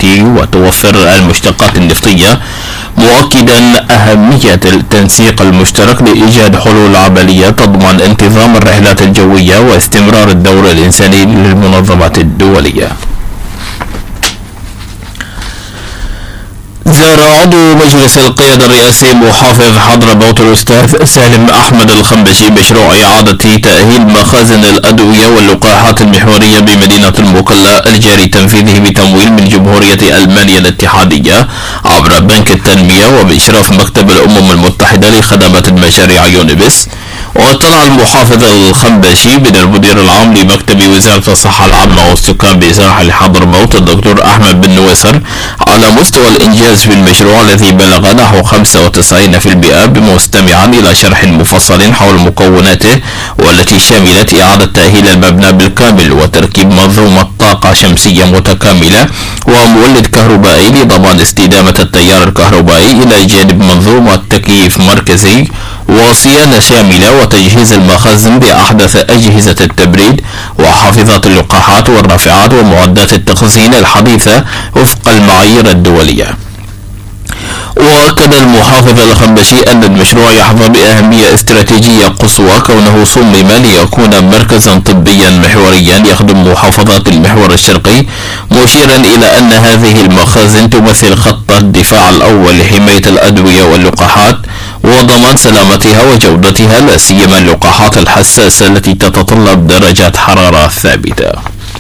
وتوفر المشتقات النفطية، مؤكدا أهمية التنسيق المشترك لإيجاد حلول عملية تضمن انتظام الرحلات الجوية واستمرار الدور الإنساني للمنظمات الدولية. زار عضو مجلس القيادة الرئاسي محافظ حضرموت الأستاذ سالم أحمد الخنبشي مشروع إعادة تأهيل مخازن الأدوية واللقاحات المحورية بمدينة المكلا الجاري تنفيذه بتمويل من جمهورية ألمانيا الاتحادية عبر بنك التنمية وبإشراف مكتب الأمم المتحدة لخدمات المشاريع يونيبس. واطلع المحافظ الخنبشي من المدير العام لمكتب وزارة الصحة العامة والسكان بساحل حضرموت الدكتور أحمد بن نويسر على مستوى الإنجاز في المشروع الذي بلغ نحو 95% مستمعا إلى شرح مفصل حول مكوناته، والتي شملت إعادة تأهيل المبنى بالكامل وتركيب منظومة طاقة شمسية متكاملة ومولد كهربائي لضمان استدامة التيار الكهربائي إلى جانب منظومة تكييف مركزي وصيانة شاملة وتجهيز المخازن بأحدث أجهزة التبريد وحافظات اللقاحات والرافعات ومعدات التخزين الحديثة وفق المعايير الدولية. وأكد المحافظ الخنبشي أن المشروع يحظى بأهمية استراتيجية قصوى كونه صمم ليكون مركزا طبيا محوريا يخدم محافظات المحور الشرقي، مشيرا إلى أن هذه المخازن تمثل خط الدفاع الأول لحماية الأدوية واللقاحات وضمان سلامتها وجودتها، لا سيما اللقاحات الحساسة التي تتطلب درجات حرارة ثابتة.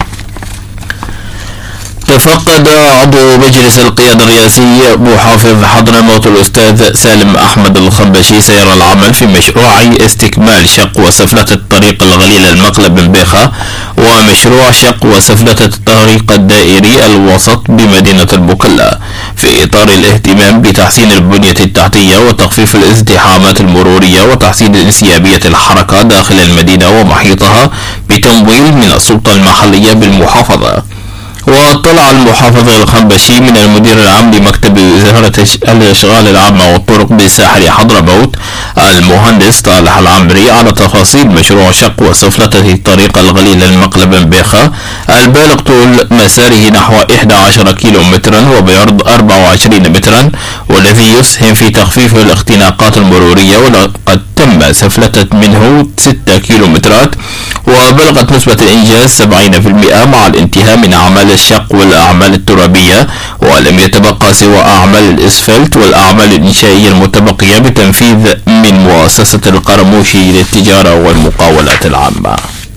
تفقد عضو مجلس القيادة الرئاسي محافظ حضرموت الأستاذ سالم أحمد الخنبشي سير العمل في مشروع استكمال شق وسفلة الطريق الغليل المقلب من بيخة ومشروع شق وسفلة الطريق الدائري الوسط بمدينة المكلا في إطار الاهتمام بتحسين البنية التحتية وتخفيف الازدحامات المرورية وتحسين انسيابية الحركة داخل المدينة ومحيطها بتمويل من السلطة المحلية بالمحافظة. واطلع المحافظ الخنبشي من المدير العام لمكتب وزارة الأشغال العامة والطرق بساحل حضرموت المهندس صالح العمري على تفاصيل مشروع شق وسفلة الطريق الغليل المقلب من بيخة البالغ طول مساره نحو 11 كيلو مترا وبعرض 24 مترا، والذي يسهم في تخفيف الاختناقات المرورية، وقد تم سفلتة منه 6 كيلو مترات وبلغت نسبة الإنجاز 70% مع الانتهاء من أعمال الشق والأعمال الترابية، ولم يتبقى سوى أعمال الإسفلت والأعمال الإنشائية المتبقية بتنفيذ من مؤسسة القرموشي للتجارة والمقاولات العامة.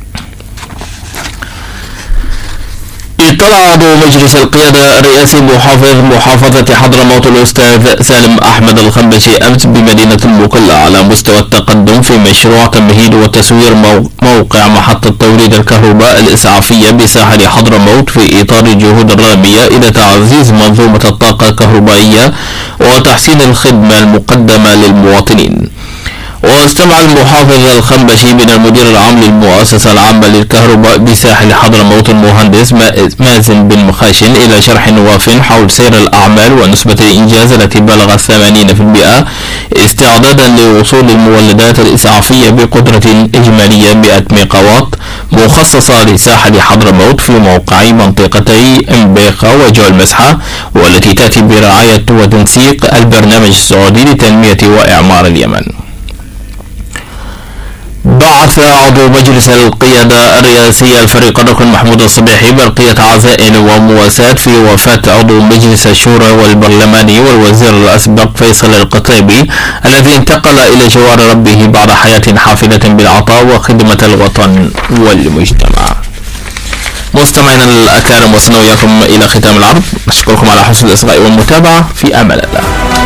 اطلع عضو مجلس القيادة الرئاسي محافظة حضرموت الأستاذ سالم أحمد الخنبشي أمس بمدينة المكلا على مستوى التقدم في مشروع تمهيد وتسوير موقع محطة توليد الكهرباء الإسعافية بساحل حضرموت في إطار الجهود الرامية إلى تعزيز منظومة الطاقة الكهربائية وتحسين الخدمة المقدمة للمواطنين. واستمع المحافظ الخنبشي من المدير العام للمؤسسة العامة للكهرباء بساحل حضرموت المهندس مازن بن مخاشن إلى شرح واف حول سير الأعمال ونسبة الإنجاز التي بلغت 80% استعدادا لوصول المولدات الإسعافية بقدرة إجمالية 100 ميجاوات مخصصة لساحل حضرموت في موقعي منطقتي مبيخة وجول مسحة، والتي تأتي برعاية وتنسيق البرنامج السعودي لتنمية وإعمار اليمن. بعث عضو مجلس القيادة الرئاسي الفريق الركن محمود الصبيحي برقية عزاء ومواساة في وفاة عضو مجلس الشورى والبرلماني والوزير الأسبق فيصل القطيبي الذي انتقل إلى جوار ربه بعد حياة حافلة بالعطاء وخدمة الوطن والمجتمع. مستمعينا الأكارم، وصلنا وإياكم إلى ختام العرض. نشكركم على حسن الإصغاء والمتابعة، في أمان الله.